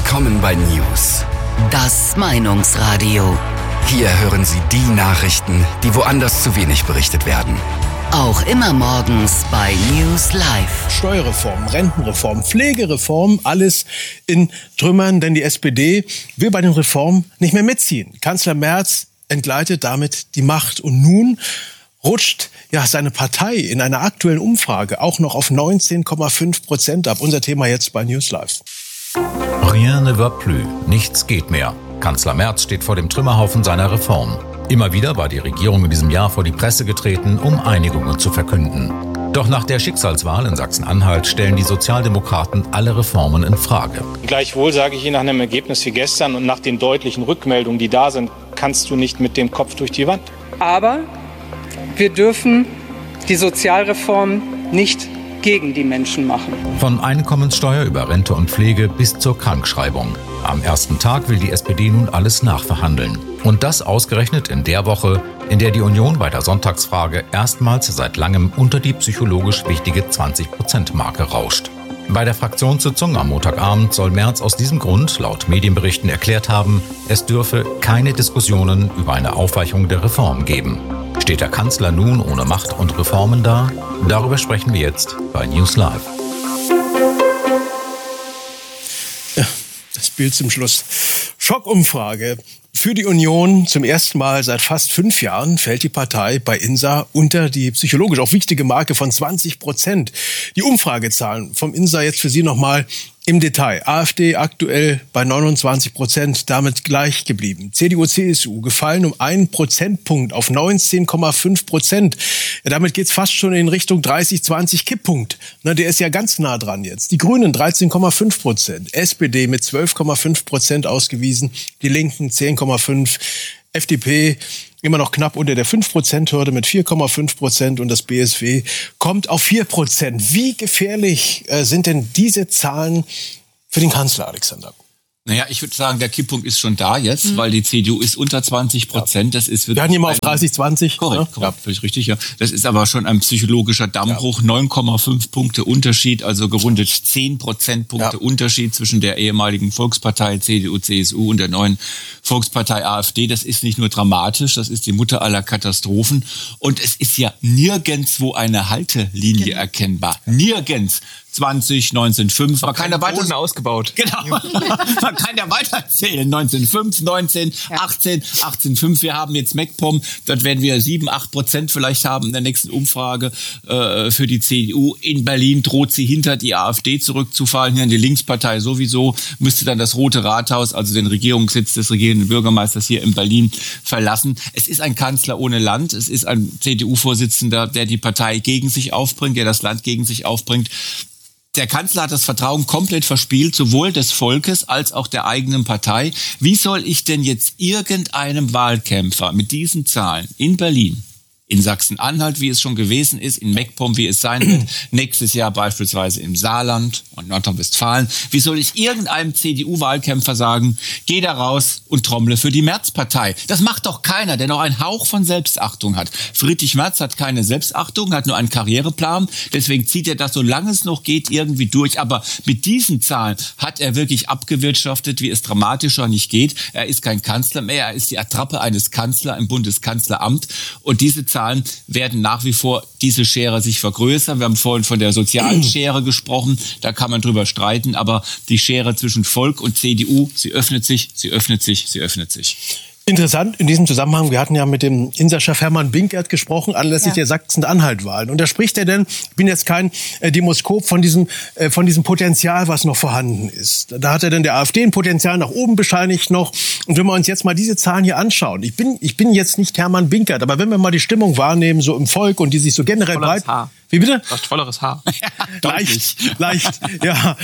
Willkommen bei News. Das Meinungsradio. Hier hören Sie die Nachrichten, die woanders zu wenig berichtet werden. Auch immer morgens bei News Live. Steuerreform, Rentenreform, Pflegereform, alles in Trümmern, denn die SPD will bei den Reformen nicht mehr mitziehen. Kanzler Merz entgleitet damit die Macht und nun rutscht seine Partei in einer aktuellen Umfrage auch noch auf 19,5% ab. Unser Thema jetzt bei News Live. Rien ne va plus, nichts geht mehr. Kanzler Merz steht vor dem Trümmerhaufen seiner Reform. Immer wieder war die Regierung in diesem Jahr vor die Presse getreten, um Einigungen zu verkünden. Doch nach der Schicksalswahl in Sachsen-Anhalt stellen die Sozialdemokraten alle Reformen in Frage. Gleichwohl sage ich Ihnen, nach einem Ergebnis wie gestern und nach den deutlichen Rückmeldungen, die da sind, kannst du nicht mit dem Kopf durch die Wand. Aber wir dürfen die Sozialreform nicht gegen die Menschen machen. Von Einkommenssteuer über Rente und Pflege bis zur Krankschreibung. Am ersten Tag will die SPD nun alles nachverhandeln. Und das ausgerechnet in der Woche, in der die Union bei der Sonntagsfrage erstmals seit langem unter die psychologisch wichtige 20%-Marke rauscht. Bei der Fraktionssitzung am Montagabend soll Merz aus diesem Grund laut Medienberichten erklärt haben, es dürfe keine Diskussionen über eine Aufweichung der Reform geben. Steht der Kanzler nun ohne Macht und Reformen da? Darüber sprechen wir jetzt bei News Live. Ja, das Bild zum Schluss. Schockumfrage. Für die Union zum ersten Mal seit fast 5 Jahren fällt die Partei bei INSA unter die psychologisch auch wichtige Marke von 20%. Die Umfragezahlen vom INSA jetzt für Sie nochmal im Detail. AfD aktuell bei 29%, damit gleich geblieben. CDU, CSU gefallen um 1 Prozentpunkt auf 19,5%. Ja, damit geht's fast schon in Richtung 30-20 Kipppunkt. Der ist ja ganz nah dran jetzt. Die Grünen 13,5%, SPD mit 12,5% ausgewiesen, die Linken 10,5%, FDP immer noch knapp unter der 5%-Hürde mit 4,5% und das BSW kommt auf 4%. Wie gefährlich sind denn diese Zahlen für den Kanzler, Alexander? Naja, ich würde sagen, der Kipppunkt ist schon da jetzt, weil die CDU ist unter 20%. Ja. Das ist wirklich. Wir hatten hier mal auf 30-20. Korrekt, völlig richtig, ja. Das ist aber schon ein psychologischer Dammbruch. 9,5 Punkte Unterschied, also gerundet 10 Prozentpunkte Unterschied zwischen der ehemaligen Volkspartei CDU, CSU und der neuen Volkspartei AfD. Das ist nicht nur dramatisch, das ist die Mutter aller Katastrophen. Und es ist ja nirgendwo eine Haltelinie erkennbar. Nirgends. 20, 1905. Man kann ja weiter ausgebaut. Genau. Man kann ja weiterzählen. 1905, 19, 18, 18,5. Wir haben jetzt MacPom. Dort werden wir 7-8% vielleicht haben in der nächsten Umfrage für die CDU. In Berlin droht sie hinter die AfD zurückzufallen. Hier in die Linkspartei sowieso. Müsste dann das Rote Rathaus, also den Regierungssitz des regierenden Bürgermeisters hier in Berlin verlassen. Es ist ein Kanzler ohne Land. Es ist ein CDU-Vorsitzender, der die Partei gegen sich aufbringt, der das Land gegen sich aufbringt. Der Kanzler hat das Vertrauen komplett verspielt, sowohl des Volkes als auch der eigenen Partei. Wie soll ich denn jetzt irgendeinem Wahlkämpfer mit diesen Zahlen in Berlin, in Sachsen-Anhalt, wie es schon gewesen ist, in MacPom, wie es sein wird, nächstes Jahr beispielsweise im Saarland und Nordrhein-Westfalen. Wie soll ich irgendeinem CDU-Wahlkämpfer sagen, geh da raus und trommle für die Merz-Partei? Das macht doch keiner, der noch einen Hauch von Selbstachtung hat. Friedrich Merz hat keine Selbstachtung, hat nur einen Karriereplan. Deswegen zieht er das, solange es noch geht, irgendwie durch. Aber mit diesen Zahlen hat er wirklich abgewirtschaftet, wie es dramatischer nicht geht. Er ist kein Kanzler mehr, er ist die Attrappe eines Kanzlers im Bundeskanzleramt. Und diese Zahlen werden nach wie vor diese Schere sich vergrößern. Wir haben vorhin von der sozialen Schere gesprochen. Da kann man drüber streiten. Aber die Schere zwischen Volk und CDU, sie öffnet sich, sie öffnet sich, sie öffnet sich. Interessant in diesem Zusammenhang, wir hatten ja mit dem INSA-Chef Hermann Binkert gesprochen, anlässlich der Sachsen-Anhalt-Wahlen. Und da spricht er denn, ich bin jetzt kein Demoskop, von diesem Potenzial, was noch vorhanden ist. Da hat er denn der AfD ein Potenzial nach oben bescheinigt noch. Und wenn wir uns jetzt mal diese Zahlen hier anschauen, ich bin jetzt nicht Hermann Binkert, aber wenn wir mal die Stimmung wahrnehmen, so im Volk und die sich so generell breit... Wie bitte? Du hast volleres Haar. Leicht, ja.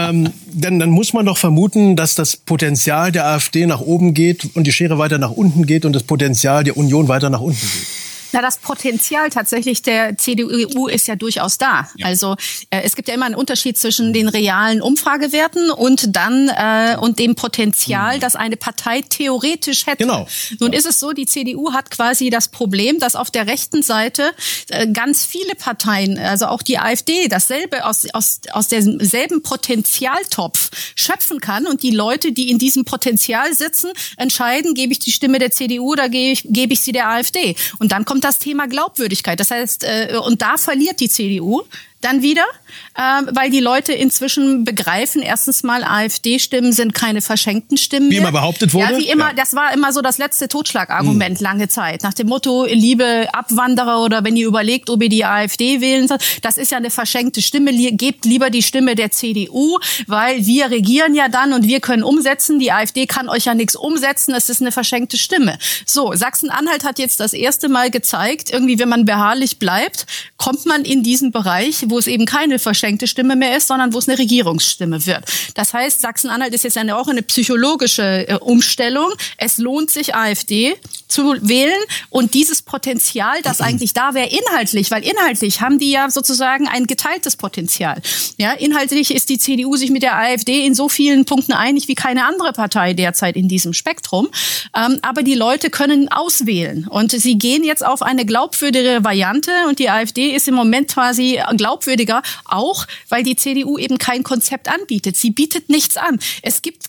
Dann muss man doch vermuten, dass das Potenzial der AfD nach oben geht und die Schere weiter nach unten geht und das Potenzial der Union weiter nach unten geht. Na, das Potenzial tatsächlich der CDU ist ja durchaus da. Ja. Also es gibt ja immer einen Unterschied zwischen den realen Umfragewerten und dann und dem Potenzial, das eine Partei theoretisch hätte. Genau. Nun ist es so, die CDU hat quasi das Problem, dass auf der rechten Seite ganz viele Parteien, also auch die AfD, dasselbe aus demselben Potenzialtopf schöpfen kann und die Leute, die in diesem Potenzial sitzen, entscheiden, gebe ich die Stimme der CDU oder gebe ich sie der AfD. Und dann kommt das Thema Glaubwürdigkeit. Das heißt, und da verliert die CDU dann wieder, weil die Leute inzwischen begreifen, erstens mal, AfD-Stimmen sind keine verschenkten Stimmen mehr. Wie immer behauptet wurde? Ja, wie immer. Ja. Das war immer so das letzte Totschlagargument lange Zeit. Nach dem Motto, liebe Abwanderer oder wenn ihr überlegt, ob ihr die AfD wählen sollt, das ist ja eine verschenkte Stimme, gebt lieber die Stimme der CDU, weil wir regieren ja dann und wir können umsetzen. Die AfD kann euch ja nichts umsetzen, das ist eine verschenkte Stimme. So, Sachsen-Anhalt hat jetzt das erste Mal gezeigt, irgendwie, wenn man beharrlich bleibt, kommt man in diesen Bereich, wo es eben keine verschenkte Stimme mehr ist, sondern wo es eine Regierungsstimme wird. Das heißt, Sachsen-Anhalt ist jetzt auch eine psychologische Umstellung. Es lohnt sich, AfD zu wählen und dieses Potenzial, das eigentlich da wäre inhaltlich, weil inhaltlich haben die ja sozusagen ein geteiltes Potenzial. Ja, inhaltlich ist die CDU sich mit der AfD in so vielen Punkten einig wie keine andere Partei derzeit in diesem Spektrum. Aber die Leute können auswählen und sie gehen jetzt auf eine glaubwürdigere Variante und die AfD ist im Moment quasi glaubwürdiger, auch weil die CDU eben kein Konzept anbietet. Sie bietet nichts an. Es gibt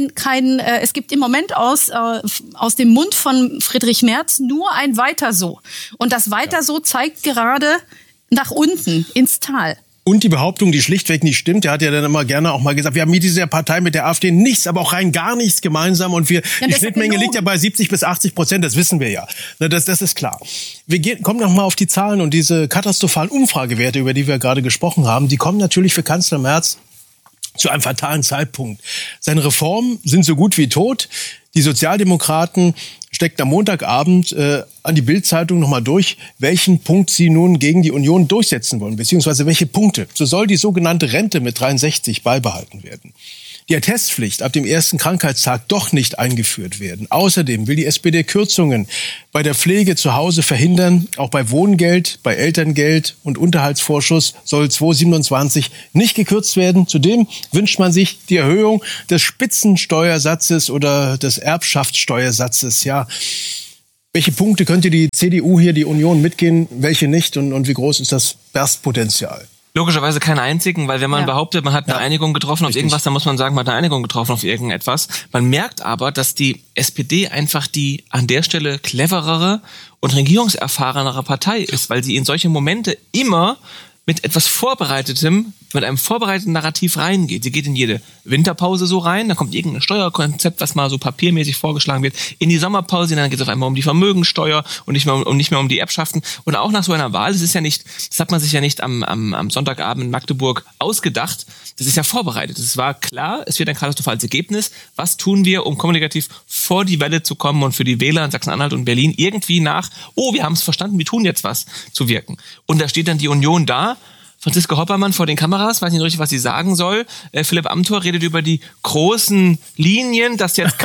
es gibt im Moment aus dem Mund von Friedrich Merz nur ein Weiter so. Und das Weiter so zeigt gerade nach unten ins Tal. Und die Behauptung, die schlichtweg nicht stimmt, der hat ja dann immer gerne auch mal gesagt, wir haben mit dieser Partei, mit der AfD nichts, aber auch rein gar nichts gemeinsam und die Schnittmenge liegt ja bei 70-80%, das wissen wir ja. Das ist klar. Wir kommen noch mal auf die Zahlen und diese katastrophalen Umfragewerte, über die wir gerade gesprochen haben, die kommen natürlich für Kanzler Merz zu einem fatalen Zeitpunkt. Seine Reformen sind so gut wie tot. Die Sozialdemokraten steckten am Montagabend an die Bild-Zeitung nochmal durch, welchen Punkt sie nun gegen die Union durchsetzen wollen, beziehungsweise welche Punkte. So soll die sogenannte Rente mit 63 beibehalten werden. Die Attestpflicht ab dem ersten Krankheitstag doch nicht eingeführt werden. Außerdem will die SPD Kürzungen bei der Pflege zu Hause verhindern. Auch bei Wohngeld, bei Elterngeld und Unterhaltsvorschuss soll 2027 nicht gekürzt werden. Zudem wünscht man sich die Erhöhung des Spitzensteuersatzes oder des Erbschaftssteuersatzes. Ja, welche Punkte könnte die CDU hier, die Union mitgehen, welche nicht und wie groß ist das Berstpotenzial? Logischerweise keinen einzigen, weil wenn man behauptet, man hat eine Einigung getroffen auf irgendwas, dann muss man sagen, man hat eine Einigung getroffen auf irgendetwas. Man merkt aber, dass die SPD einfach die an der Stelle cleverere und regierungserfahrenere Partei ist, weil sie in solche Momente immer mit etwas Vorbereitetem, mit einem vorbereiteten Narrativ reingeht. Sie geht in jede Winterpause so rein, da kommt irgendein Steuerkonzept, was mal so papiermäßig vorgeschlagen wird, in die Sommerpause, dann geht es auf einmal um die Vermögensteuer und nicht mehr um die Erbschaften. Und auch nach so einer Wahl, das hat man sich ja nicht am Sonntagabend in Magdeburg ausgedacht, das ist ja vorbereitet. Es war klar, es wird ein katastrophales Ergebnis. Was tun wir, um kommunikativ vor die Welle zu kommen und für die Wähler in Sachsen-Anhalt und Berlin irgendwie wir haben es verstanden, wir tun jetzt was, zu wirken. Und da steht dann die Union da, Franziska Hoppermann vor den Kameras, weiß nicht richtig, was sie sagen soll. Philipp Amthor redet über die großen Linien, dass jetzt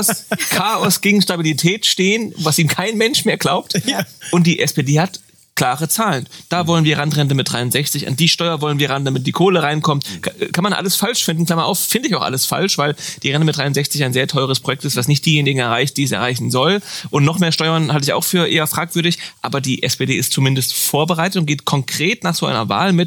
Chaos gegen Stabilität stehen, was ihm kein Mensch mehr glaubt. Ja. Und die SPD hat klare Zahlen. Da wollen wir Randrente mit 63, an die Steuer wollen wir ran, damit die Kohle reinkommt. Kann man alles falsch finden, Klammer auf, finde ich auch alles falsch, weil die Rente mit 63 ein sehr teures Projekt ist, was nicht diejenigen erreicht, die es erreichen soll. Und noch mehr Steuern halte ich auch für eher fragwürdig, aber die SPD ist zumindest vorbereitet und geht konkret nach so einer Wahl mit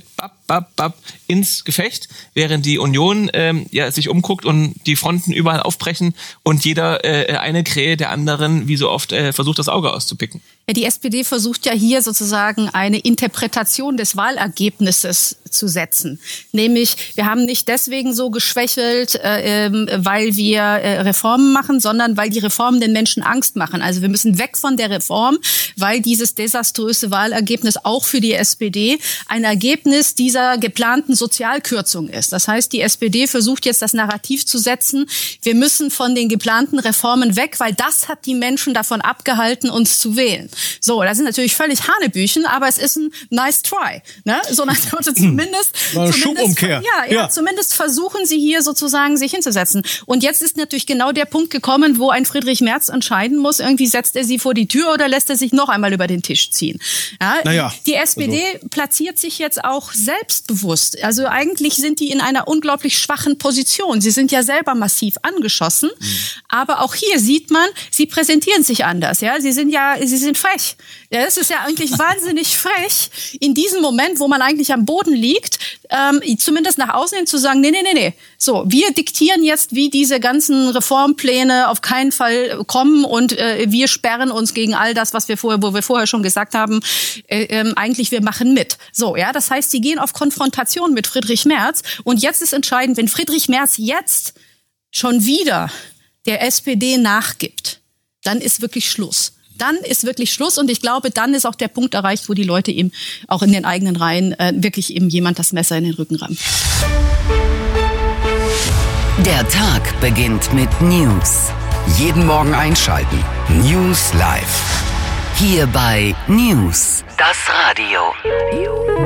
ins Gefecht, während die Union sich umguckt und die Fronten überall aufbrechen und jeder eine Krähe der anderen wie so oft versucht, das Auge auszupicken. Ja, die SPD versucht ja hier sozusagen eine Interpretation des Wahlergebnisses zu setzen. Nämlich, wir haben nicht deswegen so geschwächelt, weil wir Reformen machen, sondern weil die Reformen den Menschen Angst machen. Also wir müssen weg von der Reform, weil dieses desaströse Wahlergebnis auch für die SPD ein Ergebnis dieser dieser geplanten Sozialkürzung ist. Das heißt, die SPD versucht jetzt das Narrativ zu setzen, wir müssen von den geplanten Reformen weg, weil das hat die Menschen davon abgehalten, uns zu wählen. So, das ist natürlich völlig Hanebüchen, aber es ist ein nice try. Ne? So nach dem Motto, zumindest Schubumkehr. Zumindest versuchen sie hier sozusagen sich hinzusetzen. Und jetzt ist natürlich genau der Punkt gekommen, wo ein Friedrich Merz entscheiden muss, irgendwie setzt er sie vor die Tür oder lässt er sich noch einmal über den Tisch ziehen. Ja, die SPD platziert sich jetzt auch selbstbewusst. Also eigentlich sind die in einer unglaublich schwachen Position. Sie sind ja selber massiv angeschossen. Aber auch hier sieht man, sie präsentieren sich anders. Ja, sie sind frech. Ja, das ist ja eigentlich wahnsinnig frech, in diesem Moment, wo man eigentlich am Boden liegt, zumindest nach außen hin zu sagen, nee. So, wir diktieren jetzt, wie diese ganzen Reformpläne auf keinen Fall kommen und wir sperren uns gegen all das, wo wir vorher schon gesagt haben, eigentlich wir machen mit. So, ja, das heißt, sie gehen auf Konfrontation mit Friedrich Merz und jetzt ist entscheidend, wenn Friedrich Merz jetzt schon wieder der SPD nachgibt, dann ist wirklich Schluss. Dann ist wirklich Schluss und ich glaube, dann ist auch der Punkt erreicht, wo die Leute ihm auch in den eigenen Reihen wirklich eben jemand das Messer in den Rücken rammt. Der Tag beginnt mit News. Jeden Morgen einschalten. News Live. Hier bei News, das Radio.